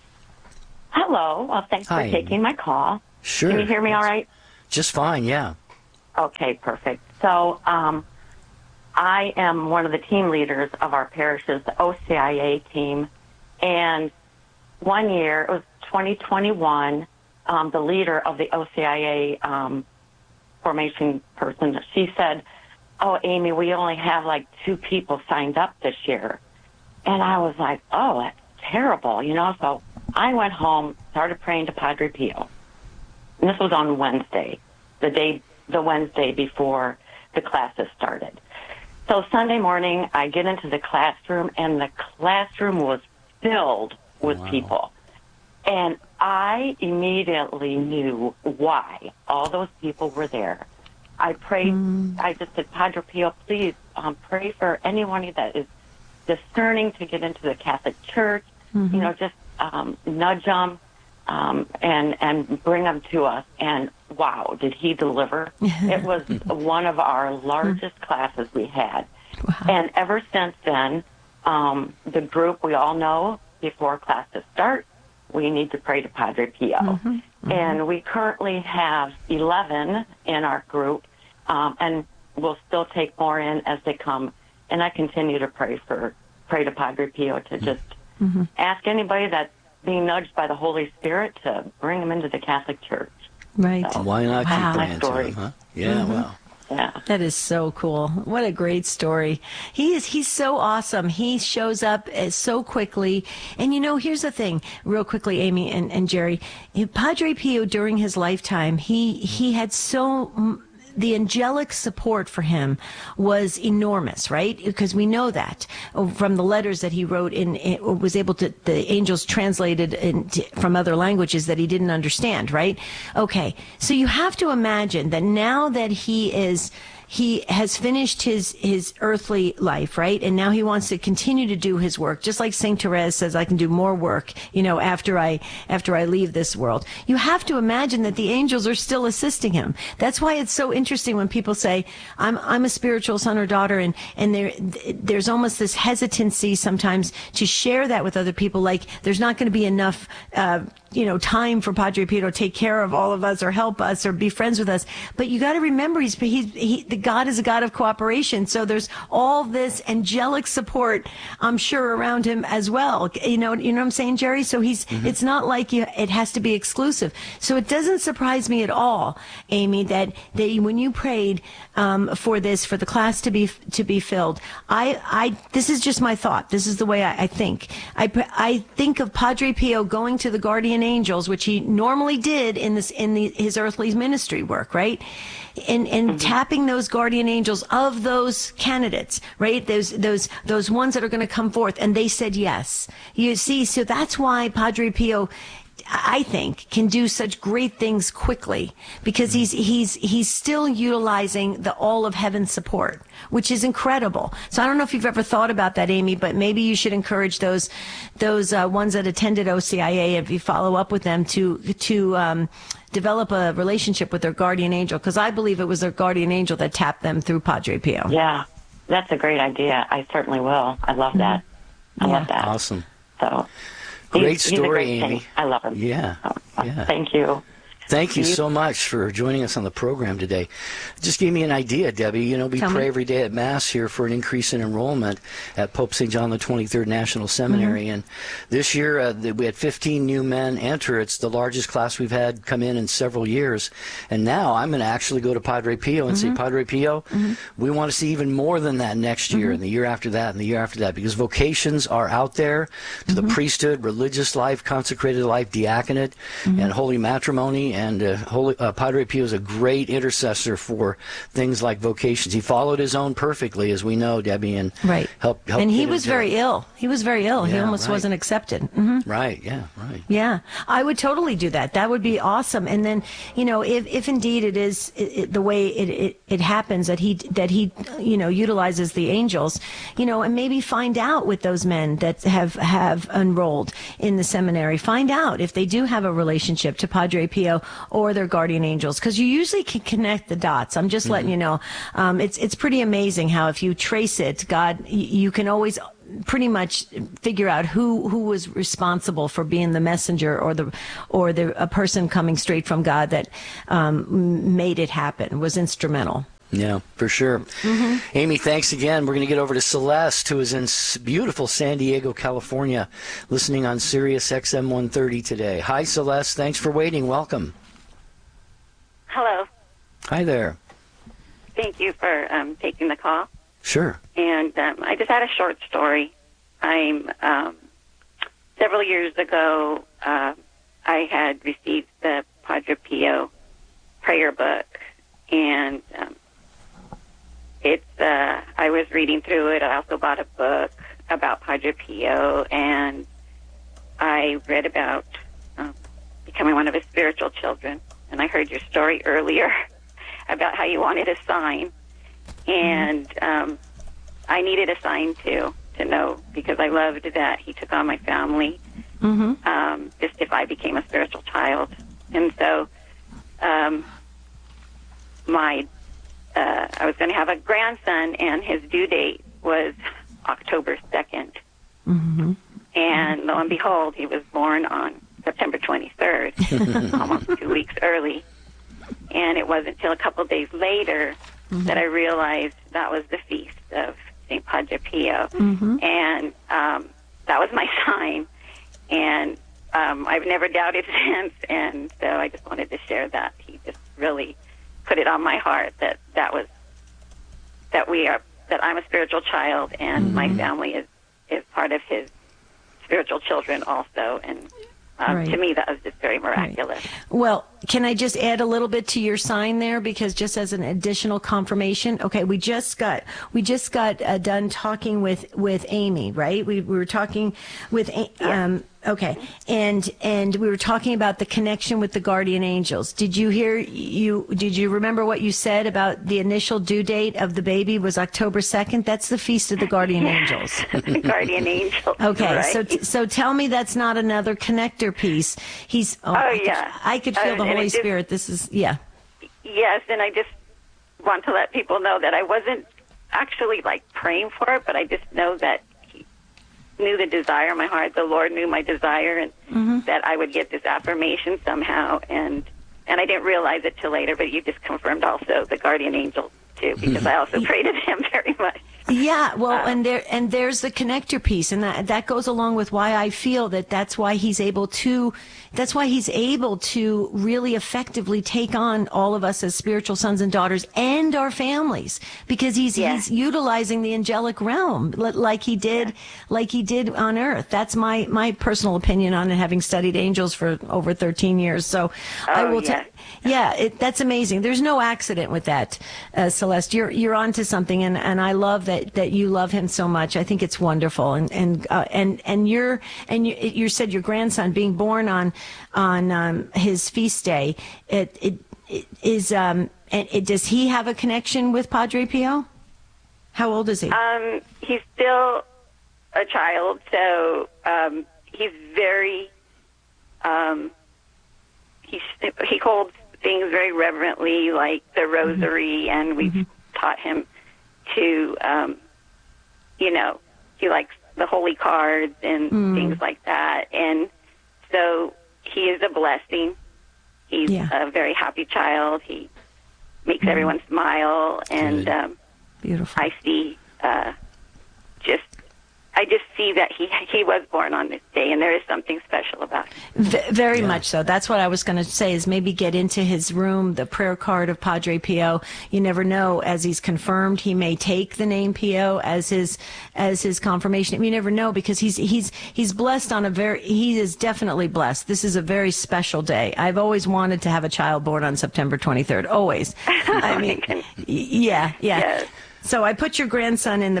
Hello. Well, thanks for taking my call. Sure. Can you hear me all right? Just fine, yeah. Okay, perfect. So I am one of the team leaders of our parish's OCIA team. And one year, it was 2021, the leader of the OCIA formation person, she said, "Oh, Amy, we only have like 2 people signed up this year." And I was like, "Oh, that's terrible," So I went home, started praying to Padre Pio. And this was on Wednesday, the Wednesday before the classes started. So Sunday morning, I get into the classroom, and the classroom was filled with people. And I immediately knew why all those people were there. I prayed. I just said, "Padre Pio, please pray for anyone that is discerning to get into the Catholic Church. Just nudge them and bring them to us." And wow, did he deliver? It was one of our largest classes we had. Wow. And ever since then, the group, we all know before classes start, we need to pray to Padre Pio. And we currently have 11 in our group, and we'll still take more in as they come. And I continue to pray to Padre Pio to just ask anybody that's being nudged by the Holy Spirit to bring them into the Catholic Church. Right. So, why not keep praying to him, huh? Yeah, wow. Yeah. That is so cool. What a great story. He's so awesome. He shows up so quickly. And here's the thing, real quickly, Amy and Jerry. Padre Pio, during his lifetime, he had the angelic support for him was enormous, right? Because we know that from the letters that he wrote was able to, the angels translated from other languages that he didn't understand, right? Okay. So you have to imagine that now that he has finished his earthly life, right? And now he wants to continue to do his work, just like Saint Therese says, I can do more work, after I leave this world. You have to imagine that the angels are still assisting him. That's why it's so interesting when people say, I'm a spiritual son or daughter, and there's almost this hesitancy sometimes to share that with other people, like there's not going to be enough time for Padre Pio to take care of all of us or help us or be friends with us. But you got to remember, the God is a God of cooperation. So there's all this angelic support, I'm sure, around him as well. You know what I'm saying, Jerry? So it's not like it has to be exclusive. So it doesn't surprise me at all, Amy, that when you prayed for the class to be filled, this is just my thought. This is the way I think. I think of Padre Pio going to the guardian angels, which he normally did in his earthly ministry work, right? And tapping those guardian angels of those candidates, right? Those ones that are going to come forth, and they said yes. You see, so that's why Padre Pio, I think, can do such great things quickly, because he's still utilizing all of heaven's support, which is incredible. So I don't know if you've ever thought about that, Amy, but maybe you should encourage those ones that attended OCIA, if you follow up with them, to develop a relationship with their guardian angel, because I believe it was their guardian angel that tapped them through Padre Pio. Yeah, that's a great idea. I certainly will. I love that. I love that. Awesome. So great story, he's a great Amy. Saint. I love him. Yeah. Thank you. Thank you so much for joining us on the program today. Just gave me an idea, Debbie. You know, we pray every day at Mass here for an increase in enrollment at Pope St. John the 23rd National Seminary. And this year we had 15 new men enter. It's the largest class we've had come in several years. And now I'm going to actually go to Padre Pio and say, Padre Pio, we want to see even more than that next year and the year after that and the year after that, because vocations are out there to the priesthood, religious life, consecrated life, diaconate, and holy matrimony. And Padre Pio is a great intercessor for things like vocations. He followed his own perfectly, as we know, Debbie, and helped. And he was very ill. He was very ill. He almost wasn't accepted. Right. Yeah, I would totally do that. That would be awesome. And then, you know, if indeed it is the way it happens that he you know, utilizes the angels, you know, and maybe find out with those men that have enrolled in the seminary, find out if they do have a relationship to Padre Pio or their guardian angels, because you usually can connect the dots. I'm just letting you know. It's pretty amazing how if you trace it, God, you can always pretty much figure out who was responsible for being the messenger or a person coming straight from God that made it happen, was instrumental. Yeah, for sure. Amy, thanks again. We're going to get over to Celeste, who is in beautiful San Diego, California, listening on Sirius XM 130 today. Hi, Celeste. Thanks for waiting. Welcome. Hello. Hi there. Thank you for taking the call. Sure. And I just had a short story. I'm several years ago, I had received the Padre Pio prayer book, and I was reading through it. I also bought a book about Padre Pio, and I read about becoming one of his spiritual children. And I heard your story earlier about how you wanted a sign, and I needed a sign too, to know, because I loved that he took on my family, just if I became a spiritual child. And so I was going to have a grandson, and his due date was October 2nd. And lo and behold, he was born on September 23rd, almost 2 weeks early. And it wasn't until a couple days later that I realized that was the feast of St. Padre Pio. And that was my sign. And I've never doubted since. And so I just wanted to share that. He just really put it on my heart that I'm a spiritual child, and my family is part of his spiritual children also. And to me, that was just very miraculous. Well, can I just add a little bit to your sign there, because just as an additional confirmation? Okay, we just got done talking with Amy, right? We were talking with okay, and we were talking about the connection with the guardian angels. Did you remember what you said about the initial due date of the baby was October 2nd? That's the feast of the guardian angels. Guardian angels. Okay, right? so tell me that's not another connector piece. I could feel the Holy Spirit. This is Yes, and I just want to let people know that I wasn't actually praying for it, but I just know that he knew the desire in my heart. The Lord knew my desire, and that I would get this affirmation somehow. And I didn't realize it till later, but you just confirmed also the guardian angel too, because I also prayed to him very much. Yeah, well, and there's the connector piece, and that goes along with why I feel that's why he's able to really effectively take on all of us as spiritual sons and daughters and our families, because he's utilizing the angelic realm like he did on earth. That's my personal opinion on it, having studied angels for over 13 years. So I will that's amazing. There's no accident with that, Celeste. You're onto something, and I love that you love him so much. I think it's wonderful, and you said your grandson being born on his feast day. Does he have a connection with Padre Pio? How old is he? He's still a child, so he's very he holds things very reverently, like the rosary, and we've taught him to, he likes the holy cards and things like that. And so he is a blessing. He's a very happy child. He makes everyone smile, and beautiful. I just see that he was born on this day, and there is something special about it. Very much so. That's what I was going to say, is maybe get into his room, the prayer card of Padre Pio. You never know, as he's confirmed, he may take the name Pio as his confirmation. You never know, because he's blessed on he is definitely blessed. This is a very special day. I've always wanted to have a child born on September 23rd. Always. I mean, yeah. Yes. So I put your grandson in the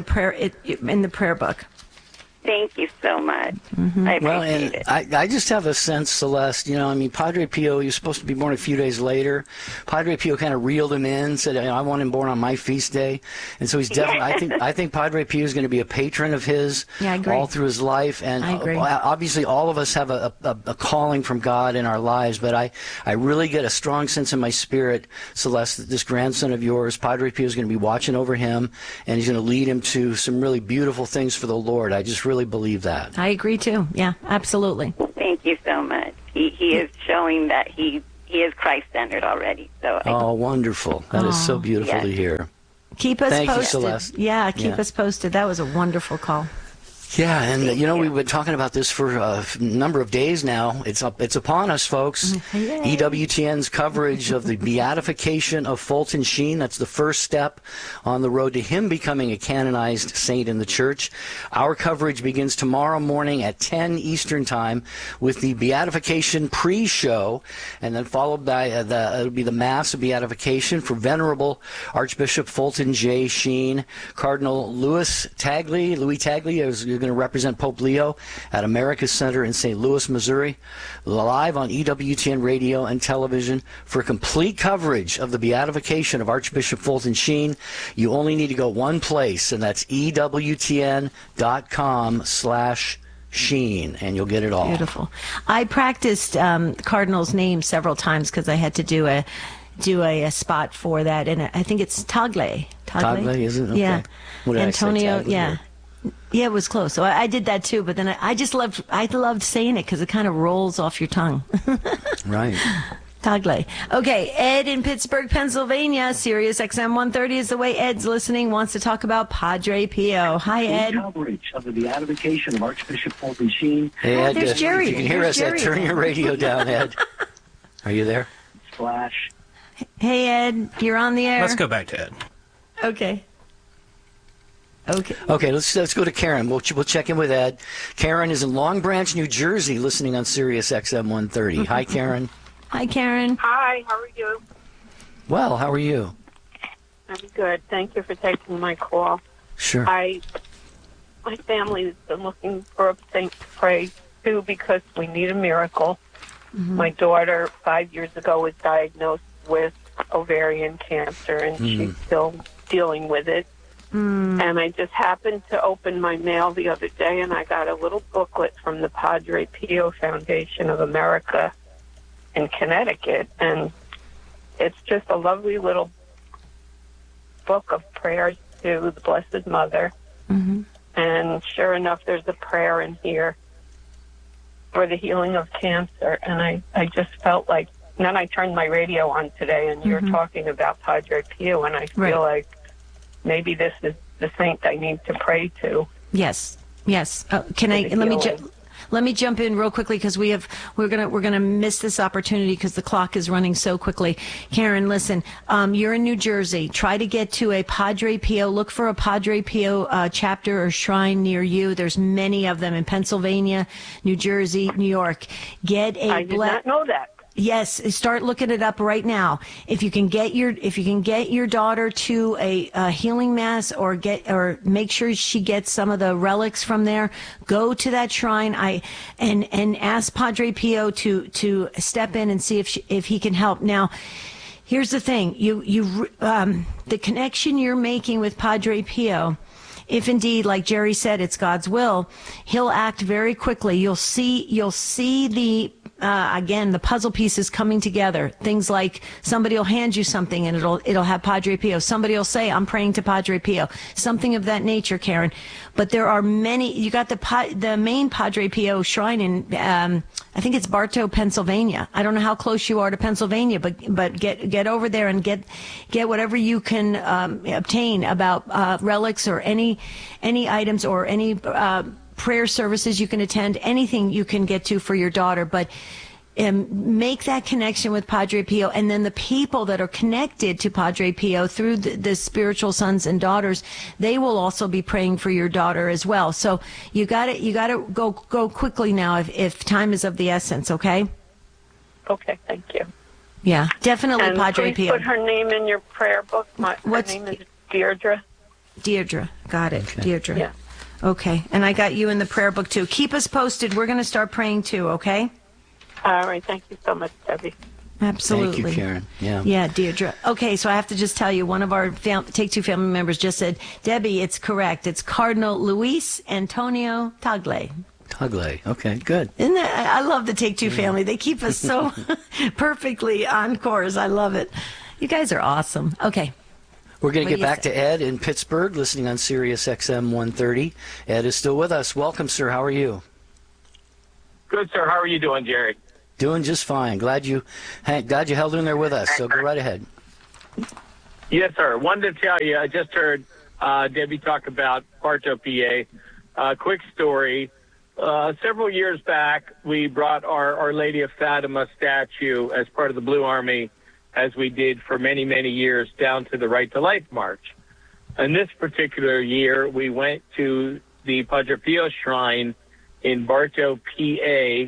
prayer book. Thank you so much. Mm-hmm. I appreciate Well, it. I just have a sense, Celeste, Padre Pio, he was supposed to be born a few days later. Padre Pio kind of reeled him in, said, I want him born on my feast day. And so he's definitely, I think Padre Pio is going to be a patron of his all through his life. And I agree. Obviously all of us have a calling from God in our lives, but I really get a strong sense in my spirit, Celeste, that this grandson of yours, Padre Pio, is going to be watching over him, and he's going to lead him to some really beautiful things for the Lord. I just really believe that. I agree too. Yeah, absolutely. Thank you so much. He is showing that he is Christ-centered already. So wonderful. That is so beautiful to hear. Keep us Thank posted. you, Celeste. Yeah, keep us posted. That was a wonderful call. Yeah, and we've been talking about this for a number of days now. It's upon us, folks. EWTN's coverage of the beatification of Fulton Sheen. That's the first step on the road to him becoming a canonized saint in the church. Our coverage begins tomorrow morning at 10 Eastern Time with the beatification pre-show, and then followed by it'll be the Mass of Beatification for Venerable Archbishop Fulton J. Sheen. Cardinal Louis Tagley is going to represent Pope Leo at America Center in St. Louis, Missouri, live on EWTN radio and television. For complete coverage of the beatification of Archbishop Fulton Sheen, you only need to go one place, and that's EWTN.com/Sheen, and you'll get it all. Beautiful. I practiced Cardinal's name several times because I had to do a spot for that, and I think it's Tagle. Tagle, is it? Okay. Yeah. What did Antonio, I say, Tagle? Yeah, it was close. So I did that too, but then I loved saying it because it kind of rolls off your tongue. Right. Tagle. Okay, Ed in Pittsburgh, Pennsylvania. Sirius XM 130 is the way Ed's listening. Wants to talk about Padre Pio. Hi, Ed. Coverage of the beatification of Archbishop Fulton Sheen. Hey, Ed, there's Jerry. If you can hear us, Ed, turn your radio down, Ed. Are you there? Slash. Hey, Ed, you're on the air. Let's go back to Ed. Okay. Okay, let's go to Karen. We'll check in with Ed. Karen is in Long Branch, New Jersey, listening on Sirius XM 130. Hi, Karen. Hi, Karen. Hi, how are you? Well, how are you? I'm good. Thank you for taking my call. Sure. My family has been looking for a saint to pray to because we need a miracle. Mm-hmm. My daughter, 5 years ago, was diagnosed with ovarian cancer, and she's still dealing with it. And I just happened to open my mail the other day, and I got a little booklet from the Padre Pio Foundation of America in Connecticut, and it's just a lovely little book of prayers to the Blessed Mother. Mm-hmm. And sure enough, there's a prayer in here for the healing of cancer, and I just felt like, and then I turned my radio on today, and you're talking about Padre Pio, and I feel like maybe this is the saint I need to pray to. Yes. Let me jump in real quickly because we're gonna miss this opportunity because the clock is running so quickly. Karen, listen, you're in New Jersey. Try to get to a Padre Pio. Look for a Padre Pio chapter or shrine near you. There's many of them in Pennsylvania, New Jersey, New York. I did not know that. Yes, start looking it up right now. If you can get your daughter to a healing mass or make sure she gets some of the relics from there, go to that shrine. And ask Padre Pio to step in and see if he can help. Now, here's the thing: the connection you're making with Padre Pio. If indeed, like Jerry said, it's God's will, he'll act very quickly. You'll see the again, the puzzle pieces coming together. Things like somebody will hand you something and it'll have Padre Pio. Somebody will say, I'm praying to Padre Pio. Something of that nature, Karen. But there are many. You got the main Padre Pio shrine in, I think it's Bartow, Pennsylvania. I don't know how close you are to Pennsylvania, but get over there and get whatever you can obtain about relics or any items or any prayer services you can attend, anything you can get to for your daughter. But make that connection with Padre Pio, and then the people that are connected to Padre Pio through the spiritual sons and daughters, they will also be praying for your daughter as well. So you got to go quickly now if time is of the essence. Okay. Okay. Thank you. Yeah, definitely and Padre please Pio. Put her name in your prayer book. Her name is Deirdre. Deirdre. Got it. Okay. Deirdre. Yeah. Okay. And I got you in the prayer book too. Keep us posted. We're going to start praying too. Okay. All right. Thank you so much, Debbie. Absolutely. Thank you, Karen. Yeah. Yeah, Deirdre. Okay, so I have to just tell you, one of our Take Two family members just said, Debbie, it's correct. It's Cardinal Luis Antonio Tagle. Tagle. Okay, good. Isn't that, I love the Take Two family. They keep us so perfectly on course. I love it. You guys are awesome. Okay. We're going to get back to Ed in Pittsburgh, listening on Sirius XM 130. Ed is still with us. Welcome, sir. How are you? Good, sir. How are you doing, Jerry? Doing just fine. Glad you held in there with us. So go right ahead. Yes, sir. Wanted to tell you, I just heard Debbie talk about Bartow, PA. Quick story. Several years back, we brought our Lady of Fatima statue as part of the Blue Army, as we did for many, many years, down to the Right to Life March. And this particular year, we went to the Padre Pio Shrine in Bartow, PA,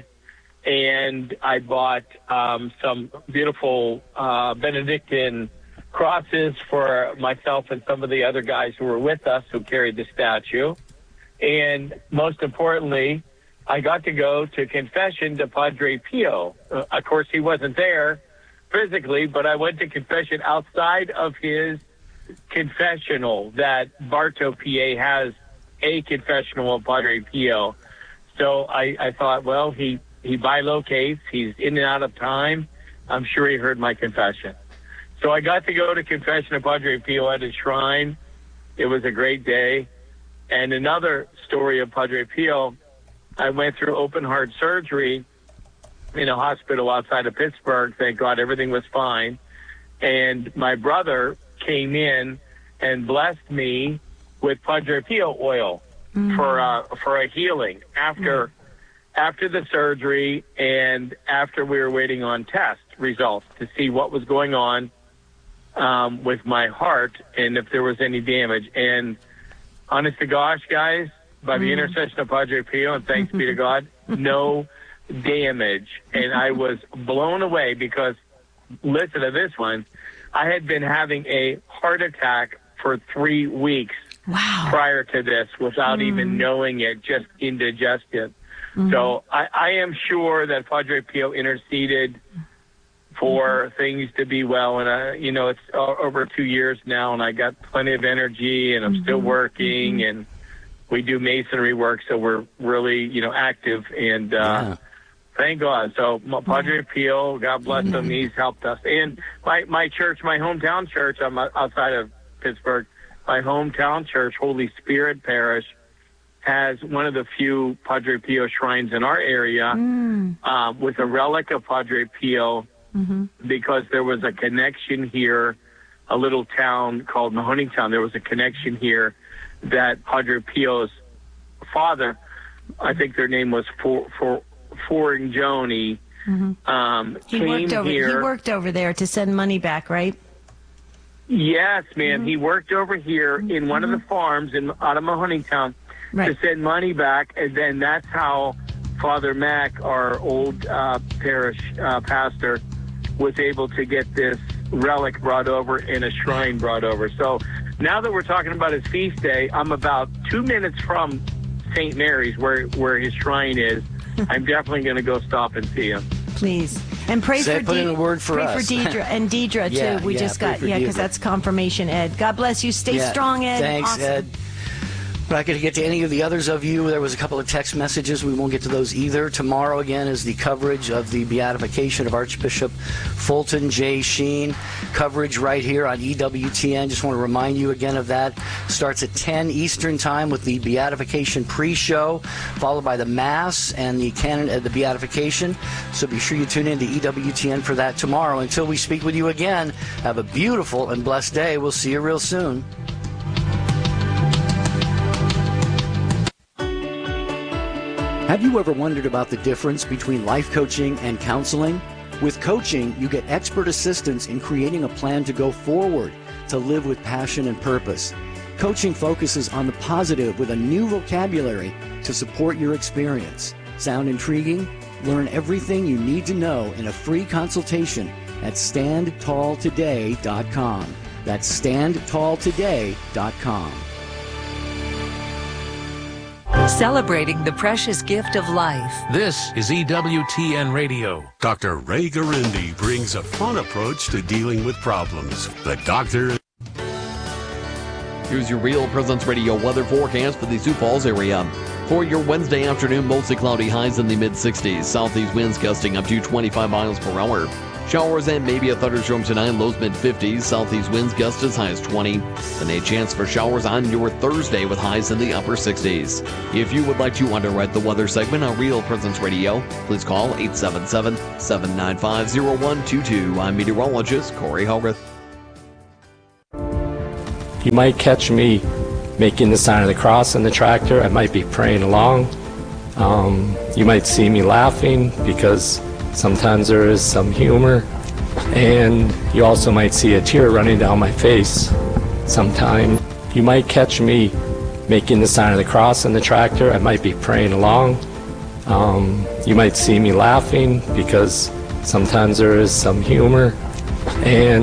and I bought some beautiful Benedictine crosses for myself and some of the other guys who were with us who carried the statue. And most importantly, I got to go to confession to Padre Pio. Of course, he wasn't there physically, but I went to confession outside of his confessional that Bartow, PA has a confessional of Padre Pio. So I thought, well, he bilocates. He's in and out of time. I'm sure he heard my confession. So I got to go to confession of Padre Pio at his shrine. It was a great day. And another story of Padre Pio, I went through open heart surgery in a hospital outside of Pittsburgh. Thank God everything was fine. And my brother came in and blessed me with Padre Pio oil for a healing after the surgery and after we were waiting on test results to see what was going on with my heart and if there was any damage. And honest to gosh, guys, by the intercession of Padre Pio, and thanks be to God, no damage. And I was blown away because, listen to this one, I had been having a heart attack for 3 weeks prior to this without even knowing it, just indigestion. So I am sure that Padre Pio interceded for things to be well. And, it's over 2 years now, and I got plenty of energy, and I'm still working, and we do masonry work, so we're really, active. And thank God. So Padre Pio, God bless him, he's helped us. And my church, my hometown church, I'm outside of Pittsburgh, my hometown church, Holy Spirit Parish, has one of the few Padre Pio shrines in our area with a relic of Padre Pio because there was a connection here, a little town called Mahoneytown. There was a connection here that Padre Pio's father, I think their name was Foringioni, He worked over there to send money back, right? Yes, man. He worked over here in one of the farms out of Mahoneytown to send money back, and then that's how Father Mack, our old parish pastor, was able to get this relic brought over and a shrine brought over. So now that we're talking about his feast day, I'm about 2 minutes from St. Mary's, where his shrine is. I'm definitely going to go stop and see him. Please. And pray for Deidre and Deidre too. We just got because that's confirmation, Ed. God bless you. Stay strong, Ed. Thanks, awesome. Ed. We're not going to get to any of the others of you. There was a couple of text messages. We won't get to those either. Tomorrow, again, is the coverage of the beatification of Archbishop Fulton J. Sheen. Coverage right here on EWTN. Just want to remind you again of that. Starts at 10 Eastern Time with the beatification pre-show, followed by the Mass and the canon of the beatification. So be sure you tune in to EWTN for that tomorrow. Until we speak with you again, have a beautiful and blessed day. We'll see you real soon. Have you ever wondered about the difference between life coaching and counseling? With coaching, you get expert assistance in creating a plan to go forward, to live with passion and purpose. Coaching focuses on the positive with a new vocabulary to support your experience. Sound intriguing? Learn everything you need to know in a free consultation at StandTallToday.com. That's StandTallToday.com. Celebrating the precious gift of life. This is EWTN Radio. Dr. Ray Garindi brings a fun approach to dealing with problems. The doctor... Here's your Real Presence Radio weather forecast for the Sioux Falls area. For your Wednesday afternoon, mostly cloudy, highs in the mid-60s. Southeast winds gusting up to 25 miles per hour. Showers and maybe a thunderstorm tonight, lows mid-50s. Southeast winds gust as high as 20. And a chance for showers on your Thursday with highs in the upper 60s. If you would like to underwrite the weather segment on Real Presence Radio, please call 877-795-0122. I'm meteorologist Corey Hogarth. You might catch me making the sign of the cross in the tractor. I might be praying along. You might see me laughing because sometimes there is some humor. And you also might see a tear running down my face sometime. You might catch me making the sign of the cross in the tractor. I might be praying along. You might see me laughing because sometimes there is some humor. And